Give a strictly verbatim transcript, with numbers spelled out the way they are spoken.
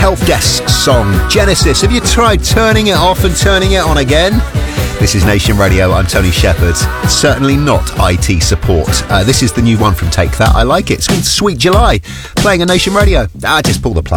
Help Desk song, Genesis. Have you tried turning it off and turning it on again? This is Nation Radio. I'm Tony Shepherd. Certainly not I T support. Uh, this is the new one from Take That. I like it. It's called Sweet July. Playing on Nation Radio. Ah, just pull the plug.